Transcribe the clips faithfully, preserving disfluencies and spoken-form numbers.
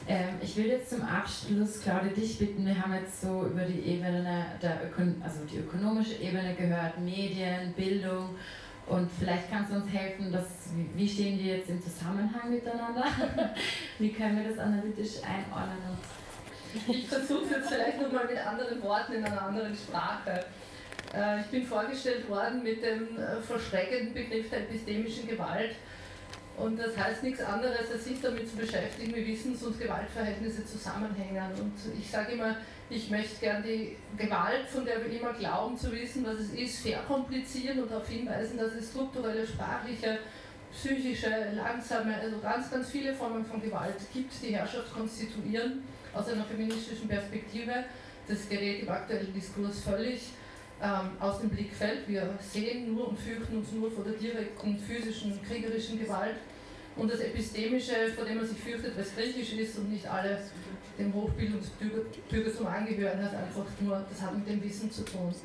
Ähm, ich will jetzt zum Abschluss, Claudia, dich bitten, wir haben jetzt so über die Ebene, der Ökon- also die ökonomische Ebene gehört, Medien, Bildung, und vielleicht kannst du uns helfen, dass, wie stehen die jetzt im Zusammenhang miteinander? Wie können wir das analytisch einordnen? Ich versuche es jetzt vielleicht nochmal mit anderen Worten in einer anderen Sprache. Ich bin vorgestellt worden mit dem verschreckenden Begriff der epistemischen Gewalt. Und das heißt nichts anderes, als sich damit zu beschäftigen, wie Wissens- und Gewaltverhältnisse zusammenhängen. Und ich sage immer, ich möchte gern die Gewalt, von der wir immer glauben zu wissen, was es ist, verkomplizieren und darauf hinweisen, dass es strukturelle, sprachliche, psychische, langsame, also ganz, ganz viele Formen von Gewalt gibt, die Herrschaft konstituieren, aus einer feministischen Perspektive. Das gerät im aktuellen Diskurs völlig ähm, aus dem Blickfeld. Wir sehen nur und fürchten uns nur vor der direkten physischen, kriegerischen Gewalt. Und das Epistemische, vor dem man sich fürchtet, weil es griechisch ist und nicht alle dem Hochbildungsbürgertum angehören, hat einfach nur, das hat mit dem Wissen zu tun.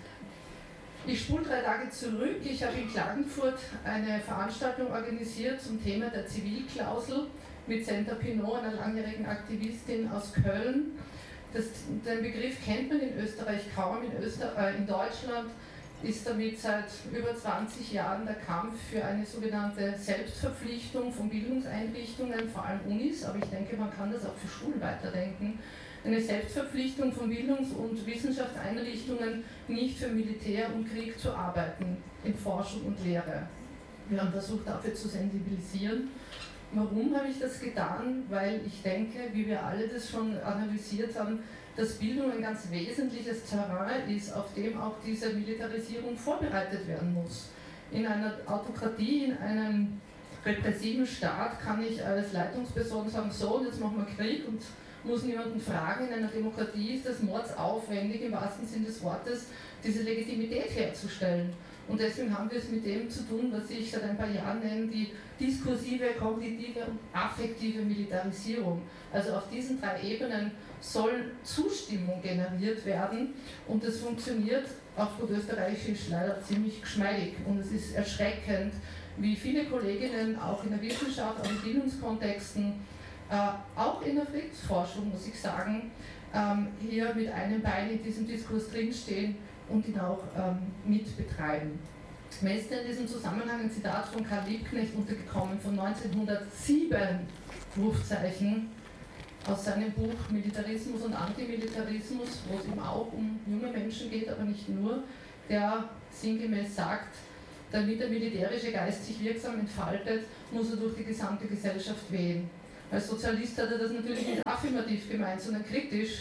Ich spule drei Tage zurück. Ich habe in Klagenfurt eine Veranstaltung organisiert zum Thema der Zivilklausel mit Senta Pinot, einer langjährigen Aktivistin aus Köln. Das, den Begriff kennt man in Österreich kaum. In, Öster, äh, in Deutschland ist damit seit über zwanzig Jahren der Kampf für eine sogenannte Selbstverpflichtung von Bildungseinrichtungen, vor allem Unis, aber ich denke, man kann das auch für Schulen weiterdenken, eine Selbstverpflichtung von Bildungs- und Wissenschaftseinrichtungen, nicht für Militär und Krieg zu arbeiten, in Forschung und Lehre. Wir haben versucht, dafür zu sensibilisieren. Warum habe ich das getan? Weil ich denke, wie wir alle das schon analysiert haben, dass Bildung ein ganz wesentliches Terrain ist, auf dem auch diese Militarisierung vorbereitet werden muss. In einer Autokratie, in einem repressiven Staat kann ich als Leitungsperson sagen, so, und jetzt machen wir Krieg und muss niemanden fragen. In einer Demokratie ist es mordsaufwendig, im wahrsten Sinne des Wortes, diese Legitimität herzustellen. Und deswegen haben wir es mit dem zu tun, was ich seit ein paar Jahren nenne, die diskursive, kognitive und affektive Militarisierung. Also auf diesen drei Ebenen soll Zustimmung generiert werden und das funktioniert auf gut österreichisch leider ziemlich geschmeidig. Und es ist erschreckend, wie viele Kolleginnen auch in der Wissenschaft, auch in Bildungskontexten, äh, auch in der Friedensforschung, muss ich sagen, ähm, hier mit einem Bein in diesem Diskurs drinstehen und ihn auch ähm, mitbetreiben. Mir ist in diesem Zusammenhang ein Zitat von Karl Liebknecht untergekommen von neunzehnhundertsieben, Rufzeichen, aus seinem Buch Militarismus und Antimilitarismus, wo es eben auch um junge Menschen geht, aber nicht nur, der sinngemäß sagt, damit der militärische Geist sich wirksam entfaltet, muss er durch die gesamte Gesellschaft wehen. Als Sozialist hat er das natürlich nicht affirmativ gemeint, sondern kritisch.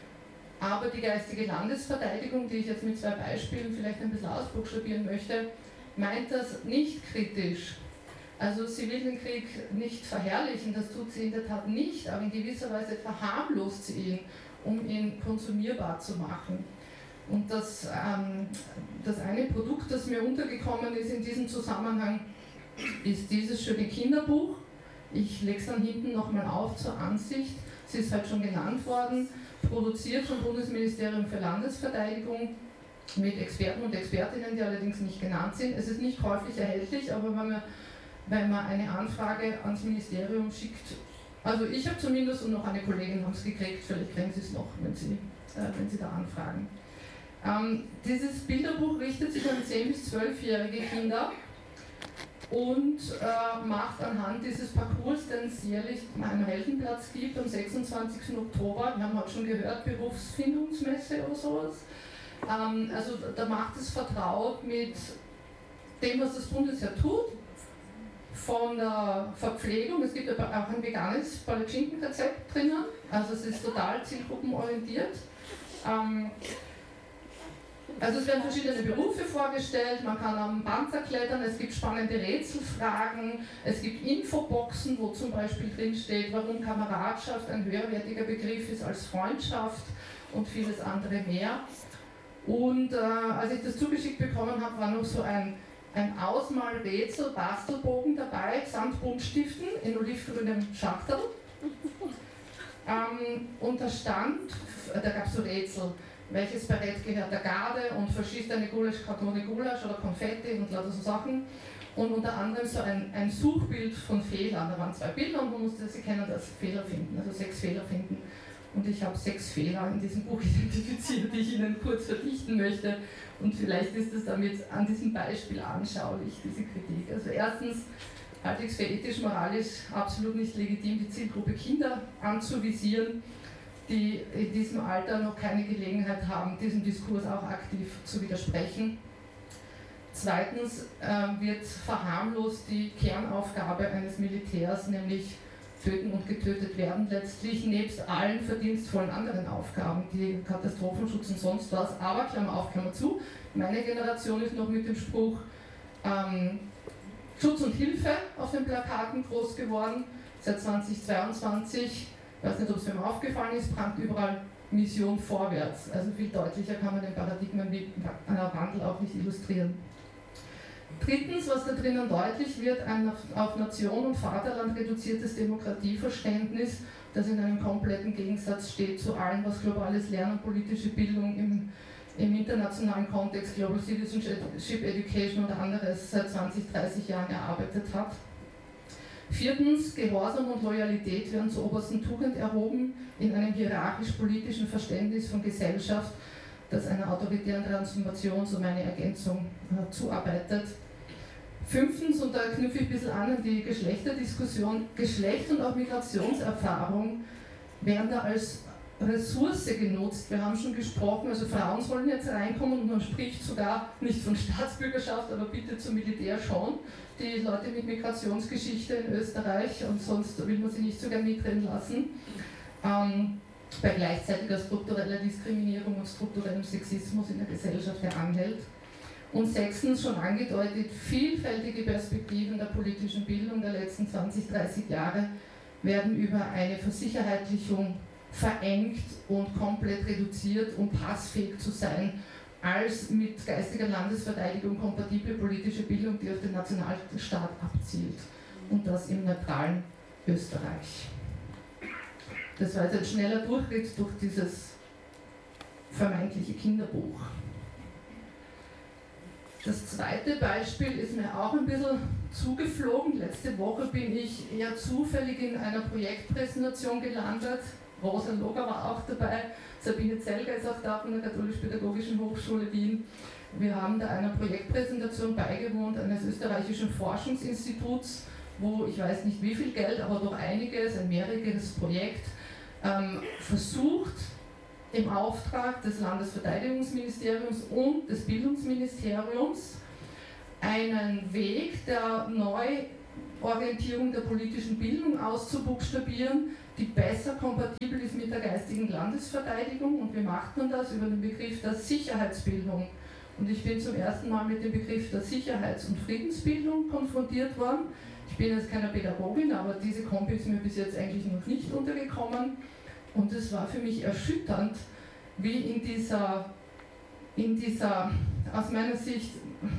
Aber die geistige Landesverteidigung, die ich jetzt mit zwei Beispielen vielleicht ein bisschen ausbuchstabieren möchte, meint das nicht kritisch. Also sie will den Krieg nicht verherrlichen, das tut sie in der Tat nicht, aber in gewisser Weise verharmlost sie ihn, um ihn konsumierbar zu machen. Und das, ähm, das eine Produkt, das mir untergekommen ist in diesem Zusammenhang, ist dieses schöne Kinderbuch. Ich lege es dann hinten nochmal auf zur Ansicht. Sie ist halt schon genannt worden, produziert vom Bundesministerium für Landesverteidigung mit Experten und Expertinnen, die allerdings nicht genannt sind. Es ist nicht käuflich erhältlich, aber wenn man, wenn man eine Anfrage ans Ministerium schickt, also ich habe zumindest und noch eine Kollegin haben es gekriegt, vielleicht kriegen Sie es noch, wenn Sie, äh, wenn Sie da anfragen. Ähm, dieses Bilderbuch richtet sich an zehn- bis zwölfjährige Kinder und äh, macht anhand dieses Parcours, den es jährlich am Heldenplatz gibt, am sechsundzwanzigsten Oktober, wir haben heute schon gehört, Berufsfindungsmesse oder sowas, ähm, also da macht es vertraut mit dem, was das Bundesheer tut, von der Verpflegung, es gibt aber auch ein veganes Palatschinken-Rezept drinnen, also es ist total zielgruppenorientiert. Ähm, Also es werden verschiedene Berufe vorgestellt, man kann am Panzer klettern, es gibt spannende Rätselfragen, es gibt Infoboxen, wo zum Beispiel drin steht, warum Kameradschaft ein höherwertiger Begriff ist als Freundschaft und vieles andere mehr. Und äh, als ich das zugeschickt bekommen habe, war noch so ein, ein Ausmalrätsel, Bastelbogen dabei, samt Buntstiften in olivgrünem Schachtel. Ähm, und da stand, da gab es so Rätsel, welches Barett gehört der Garde und verschießt eine Gulaschkartone Gulasch oder Konfetti und lauter so Sachen. und unter anderem so ein, ein Suchbild von Fehlern. Da waren zwei Bilder und man musste, Sie kennen das, Fehler finden, also sechs Fehler finden. Und ich habe sechs Fehler in diesem Buch identifiziert, die ich Ihnen kurz verdichten möchte. Und vielleicht ist es damit an diesem Beispiel anschaulich, diese Kritik. Also erstens halte ich es für ethisch-moralisch absolut nicht legitim, die Zielgruppe Kinder anzuvisieren, die in diesem Alter noch keine Gelegenheit haben, diesem Diskurs auch aktiv zu widersprechen. Zweitens äh, wird verharmlost die Kernaufgabe eines Militärs, nämlich töten und getötet werden, letztlich nebst allen verdienstvollen anderen Aufgaben, die Katastrophenschutz und sonst was. Aber, Klammer auf, Klammer zu, meine Generation ist noch mit dem Spruch ähm, Schutz und Hilfe auf den Plakaten groß geworden. Seit zweitausendzweiundzwanzig, ich weiß nicht, ob es mir aufgefallen ist, prangt überall Mission vorwärts. Also viel deutlicher kann man den Paradigmenwandel auch nicht illustrieren. Drittens, was da drinnen deutlich wird, ein auf Nation und Vaterland reduziertes Demokratieverständnis, das in einem kompletten Gegensatz steht zu allem, was globales Lernen, politische Bildung im, im internationalen Kontext, Global Citizenship Education oder anderes seit zwanzig, dreißig Jahren erarbeitet hat. Viertens, Gehorsam und Loyalität werden zur obersten Tugend erhoben in einem hierarchisch-politischen Verständnis von Gesellschaft, das einer autoritären Transformation, so meine Ergänzung, äh, zuarbeitet. Fünftens, und da knüpfe ich ein bisschen an an die Geschlechterdiskussion, Geschlecht und auch Migrationserfahrung werden da als Ressource genutzt. Wir haben schon gesprochen, also Frauen sollen jetzt reinkommen und man spricht sogar nicht von Staatsbürgerschaft, aber bitte zum Militär schon. Die Leute mit Migrationsgeschichte in Österreich und sonst will man sie nicht so gern mitreden lassen. Ähm, bei gleichzeitiger struktureller Diskriminierung und strukturellem Sexismus in der Gesellschaft, der anhält. Und sechstens, schon angedeutet, vielfältige Perspektiven der politischen Bildung der letzten zwanzig, dreißig Jahre werden über eine Versicherheitlichung verengt und komplett reduziert, um passfähig zu sein, als mit geistiger Landesverteidigung kompatible politische Bildung, die auf den Nationalstaat abzielt. Und das im neutralen Österreich. Das war jetzt ein schneller Durchritt durch dieses vermeintliche Kinderbuch. Das zweite Beispiel ist mir auch ein bisschen zugeflogen. Letzte Woche bin ich eher zufällig in einer Projektpräsentation gelandet. Rosa Loger war auch dabei, Sabine Zelger ist auch da von der Katholisch-Pädagogischen Hochschule Wien. Wir haben da einer Projektpräsentation beigewohnt eines österreichischen Forschungsinstituts, wo ich weiß nicht wie viel Geld, aber doch einiges, ein mehrjähriges Projekt, ähm, versucht, im Auftrag des Landesverteidigungsministeriums und des Bildungsministeriums einen Weg der Neuorientierung der politischen Bildung auszubuchstabieren, die besser kompatibel ist mit der geistigen Landesverteidigung. Und wie macht man das? Über den Begriff der Sicherheitsbildung. Und ich bin zum ersten Mal mit dem Begriff der Sicherheits- und Friedensbildung konfrontiert worden. Ich bin jetzt keine Pädagogin, aber diese Kombi ist mir bis jetzt eigentlich noch nicht untergekommen. Und es war für mich erschütternd, wie in dieser, in dieser aus meiner Sicht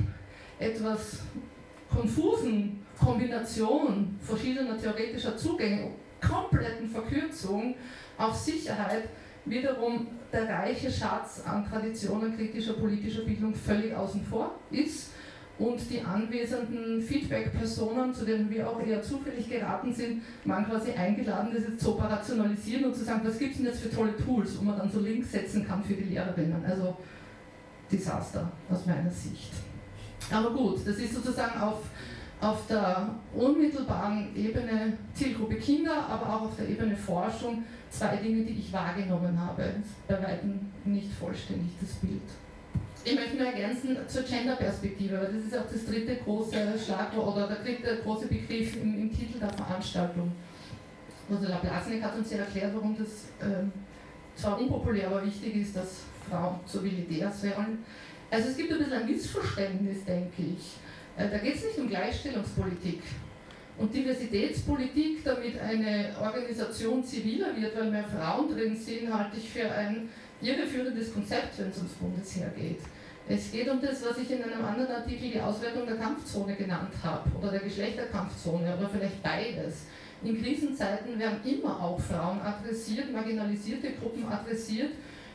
etwas konfusen Kombination verschiedener theoretischer Zugänge, kompletten Verkürzung auf Sicherheit, wiederum der reiche Schatz an Traditionen kritischer politischer Bildung völlig außen vor ist und die anwesenden Feedback-Personen, zu denen wir auch eher zufällig geraten sind, waren quasi eingeladen, das jetzt so operationalisieren und zu sagen, was gibt es denn jetzt für tolle Tools, wo man dann so Links setzen kann für die Lehrerinnen. Also Desaster aus meiner Sicht. Aber gut, das ist sozusagen auf, auf der unmittelbaren Ebene Zielgruppe Kinder, aber auch auf der Ebene Forschung zwei Dinge, die ich wahrgenommen habe. Das ist bei weitem nicht vollständig das Bild. Ich möchte nur ergänzen zur Gender-Perspektive, weil das ist auch das dritte große Schlagwort oder der dritte große Begriff im, im Titel der Veranstaltung. Also Laplasnik hat uns ja erklärt, warum das äh, zwar unpopulär, aber wichtig ist, dass Frauen solidär sollen. Also es gibt ein bisschen ein Missverständnis, denke ich. Äh, da geht es nicht um Gleichstellungspolitik. Und Diversitätspolitik, damit eine Organisation ziviler wird, weil mehr Frauen drin sind, halte ich für ein irreführendes Konzept, wenn es ums Bundesheer geht. Es geht um das, was ich in einem anderen Artikel die Auswertung der Kampfzone genannt habe, oder der Geschlechterkampfzone, oder vielleicht beides. In Krisenzeiten werden immer auch Frauen adressiert, marginalisierte Gruppen adressiert,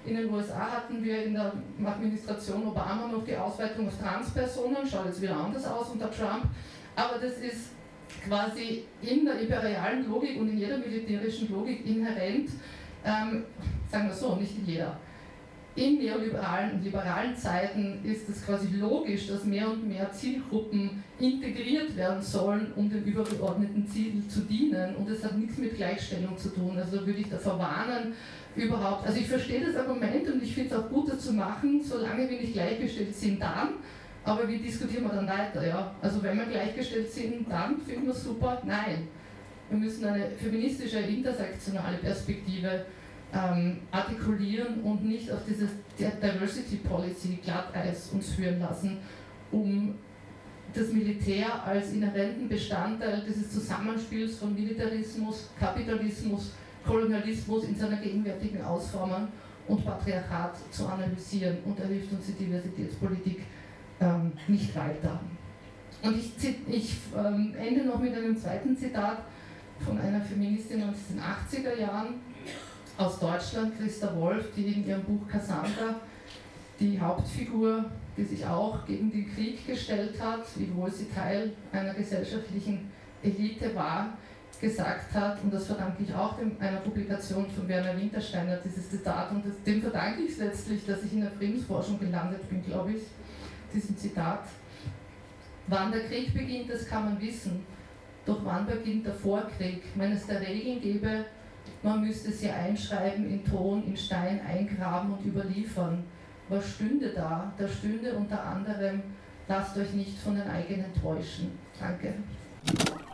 In den U S A hatten wir in der Administration Obama noch die Ausweitung auf Transpersonen, schaut jetzt wieder anders aus unter Trump, aber das ist quasi in der imperialen Logik und in jeder militärischen Logik inhärent, ähm, sagen wir so, nicht in jeder. In neoliberalen und liberalen Zeiten ist es quasi logisch, dass mehr und mehr Zielgruppen integriert werden sollen, um dem übergeordneten Ziel zu dienen. Und das hat nichts mit Gleichstellung zu tun. Also da würde ich davor warnen, überhaupt. Also ich verstehe das Argument und ich finde es auch gut, das zu machen, solange wir nicht gleichgestellt sind, dann. Aber wie diskutieren wir dann weiter? Ja? Also wenn wir gleichgestellt sind, dann finden wir es super. Nein. Wir müssen eine feministische, intersektionale Perspektive Ähm, artikulieren und nicht auf dieses Diversity Policy Glatteis uns führen lassen, um das Militär als inhärenten Bestandteil dieses Zusammenspiels von Militarismus, Kapitalismus, Kolonialismus in seiner gegenwärtigen Ausformung und Patriarchat zu analysieren, und da hilft uns die Diversitätspolitik ähm, nicht weiter. Und ich, ich ähm, ende noch mit einem zweiten Zitat von einer Feministin aus den achtziger Jahren, aus Deutschland, Christa Wolf, die in ihrem Buch Cassandra die Hauptfigur, die sich auch gegen den Krieg gestellt hat, wiewohl sie Teil einer gesellschaftlichen Elite war, gesagt hat, und das verdanke ich auch dem, einer Publikation von Werner Wintersteiner, dieses Zitat, und das, dem verdanke ich es letztlich, dass ich in der Friedensforschung gelandet bin, glaube ich, diesem Zitat. Wann der Krieg beginnt, das kann man wissen, doch wann beginnt der Vorkrieg? Wenn es da Regeln gäbe, man müsste sie einschreiben, in Ton, in Stein eingraben und überliefern. Was stünde da? Da stünde unter anderem, lasst euch nicht von den eigenen täuschen. Danke.